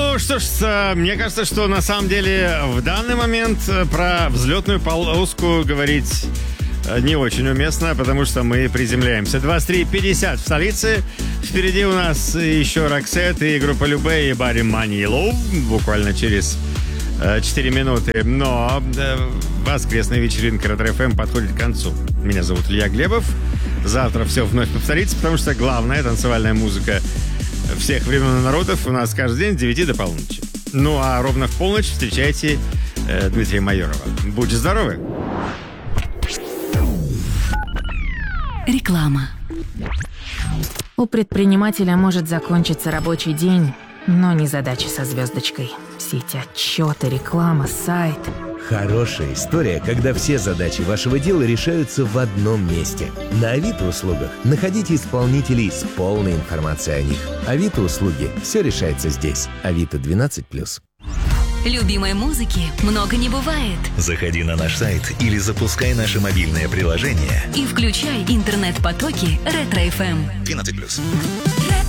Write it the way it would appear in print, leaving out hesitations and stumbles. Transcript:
Ну что ж, мне кажется, что на самом деле в данный момент про взлетную полоску говорить не очень уместно, потому что мы приземляемся. 23:50 в столице. Впереди у нас еще Роксет и группа Любэ и Барри Манилов буквально через 4 минуты. Но воскресная вечеринка Ретро-ФМ подходит к концу. Меня зовут Илья Глебов. Завтра все вновь повторится, потому что главная танцевальная музыка всех времен и народов у нас каждый день с 9 до полуночи. Ну а ровно в полночь встречайте Дмитрия Майорова. Будьте здоровы! Реклама. У предпринимателя может закончиться рабочий день, но не задача со звездочкой. Все эти отчеты, реклама, сайт. Хорошая история, когда все задачи вашего дела решаются в одном месте. На Авито-услугах находите исполнителей с полной информацией о них. Авито-услуги. Все решается здесь. Авито 12+. Любимой музыки много не бывает. Заходи на наш сайт или запускай наше мобильное приложение И включай интернет-потоки Ретро-ФМ. 12+.